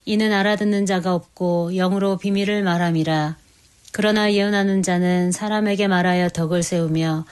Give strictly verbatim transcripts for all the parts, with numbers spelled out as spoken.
이는 알아듣는 자가 없고 영으로 비밀을 말함이라. 그러나 예언하는 자는 사람에게 말하여 덕을 세우며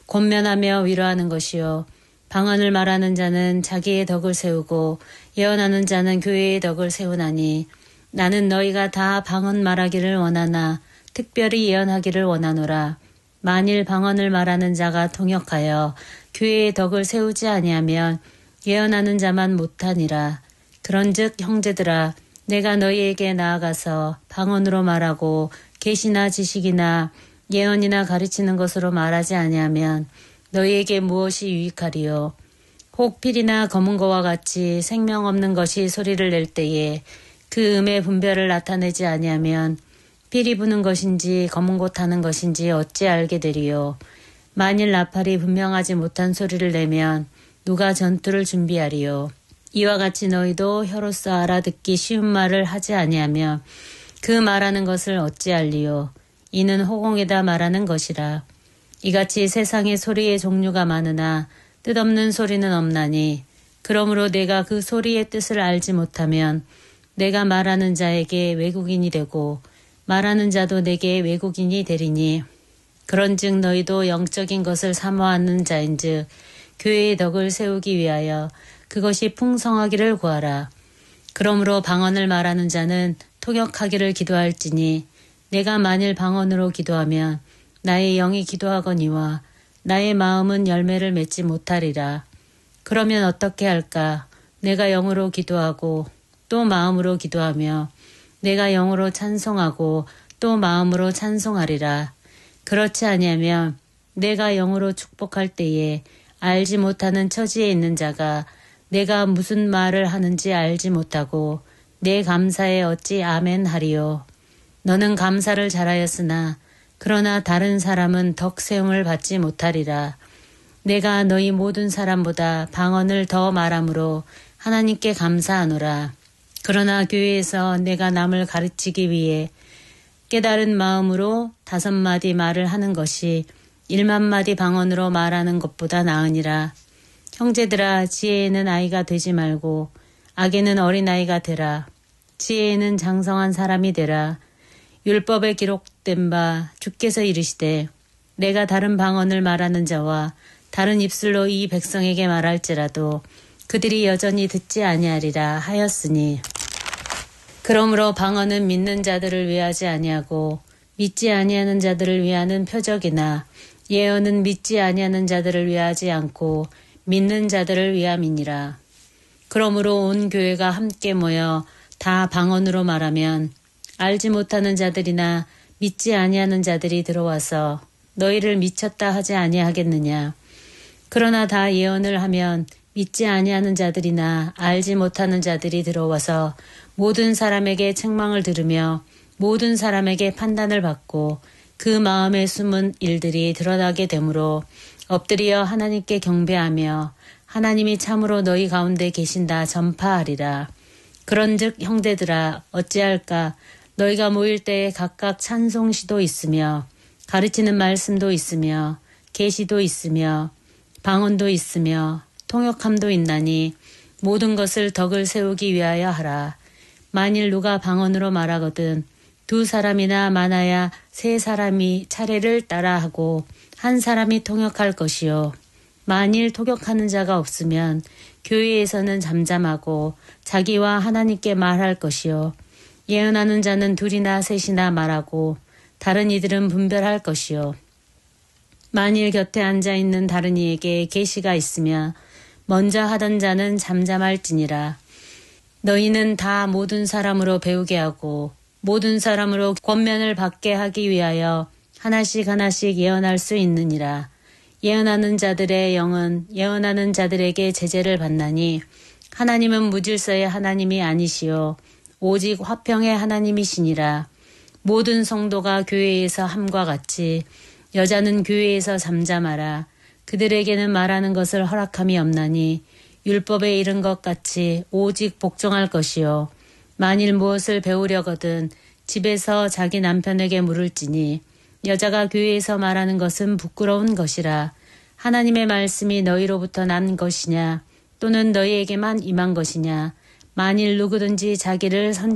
권면하며 위로하는 것이요 방언을 말하는 자는 자기의 덕을 세우고 예언하는 자는 교회의 덕을 세우나니 나는 너희가 다 방언 말하기를 원하나 특별히 예언하기를 원하노라. 만일 방언을 말하는 자가 통역하여 교회의 덕을 세우지 아니하면 예언하는 자만 못하니라. 그런즉 형제들아 내가 너희에게 나아가서 방언으로 말하고 계시나 지식이나 예언이나 가르치는 것으로 말하지 아니하면 너희에게 무엇이 유익하리요. 혹 필이나 검은 거와 같이 생명 없는 것이 소리를 낼 때에 그 음의 분별을 나타내지 아니하면 필이 부는 것인지 검은 것 하는 것인지 어찌 알게 되리요. 만일 나팔이 분명하지 못한 소리를 내면 누가 전투를 준비하리요. 이와 같이 너희도 혀로서 알아듣기 쉬운 말을 하지 아니하며 그 말하는 것을 어찌 알리요. 이는 호공에다 말하는 것이라. 이같이 세상에 소리의 종류가 많으나 뜻없는 소리는 없나니 그러므로 내가 그 소리의 뜻을 알지 못하면 내가 말하는 자에게 외국인이 되고 말하는 자도 내게 외국인이 되리니 그런즉 너희도 영적인 것을 사모하는 자인즉 교회의 덕을 세우기 위하여 그것이 풍성하기를 구하라. 그러므로 방언을 말하는 자는 통역하기를 기도할지니 내가 만일 방언으로 기도하면 나의 영이 기도하거니와 나의 마음은 열매를 맺지 못하리라. 그러면 어떻게 할까? 내가 영으로 기도하고 또 마음으로 기도하며 내가 영으로 찬송하고 또 마음으로 찬송하리라. 그렇지 아니하면 내가 영으로 축복할 때에 알지 못하는 처지에 있는 자가 내가 무슨 말을 하는지 알지 못하고 내 감사에 어찌 아멘 하리요. 너는 감사를 잘하였으나 그러나 다른 사람은 덕 세움을 받지 못하리라. 내가 너희 모든 사람보다 방언을 더 말함으로 하나님께 감사하노라. 그러나 교회에서 내가 남을 가르치기 위해 깨달은 마음으로 다섯 마디 말을 하는 것이 일만 마디 방언으로 말하는 것보다 나으니라. 형제들아 지혜에는 아이가 되지 말고 악에는 어린아이가 되라. 지혜에는 장성한 사람이 되라. 율법에 기록된 바 주께서 이르시되 내가 다른 방언을 말하는 자와 다른 입술로 이 백성에게 말할지라도 그들이 여전히 듣지 아니하리라 하였으니 그러므로 방언은 믿는 자들을 위하지 아니하고 믿지 아니하는 자들을 위하는 표적이나 예언은 믿지 아니하는 자들을 위하지 않고 믿는 자들을 위함이니라. 그러므로 온 교회가 함께 모여 다 방언으로 말하면 알지 못하는 자들이나 믿지 아니하는 자들이 들어와서 너희를 미쳤다 하지 아니하겠느냐. 그러나 다 예언을 하면 믿지 아니하는 자들이나 알지 못하는 자들이 들어와서 모든 사람에게 책망을 들으며 모든 사람에게 판단을 받고 그 마음에 숨은 일들이 드러나게 되므로 엎드려 하나님께 경배하며 하나님이 참으로 너희 가운데 계신다 전파하리라. 그런즉 형제들아 어찌할까. 너희가 모일 때에 각각 찬송시도 있으며 가르치는 말씀도 있으며 계시도 있으며 방언도 있으며 통역함도 있나니 모든 것을 덕을 세우기 위하여 하라. 만일 누가 방언으로 말하거든 두 사람이나 많아야 세 사람이 차례를 따라 하고 한 사람이 통역할 것이요. 만일 통역하는 자가 없으면 교회에서는 잠잠하고 자기와 하나님께 말할 것이요. 예언하는 자는 둘이나 셋이나 말하고 다른 이들은 분별할 것이요. 만일 곁에 앉아있는 다른 이에게 계시가 있으면 먼저 하던 자는 잠잠할지니라. 너희는 다 모든 사람으로 배우게 하고 모든 사람으로 권면을 받게 하기 위하여 하나씩 하나씩 예언할 수 있느니라. 예언하는 자들의 영은 예언하는 자들에게 제재를 받나니 하나님은 무질서의 하나님이 아니시오. 오직 화평의 하나님이시니라. 모든 성도가 교회에서 함과 같이 여자는 교회에서 잠잠하라. 그들에게는 말하는 것을 허락함이 없나니 율법에 이른 것 같이 오직 복종할 것이요. 만일 무엇을 배우려거든 집에서 자기 남편에게 물을지니 여자가 교회에서 말하는 것은 부끄러운 것이라. 하나님의 말씀이 너희로부터 난 것이냐 또는 너희에게만 임한 것이냐. 만일 누구든지 자기를 선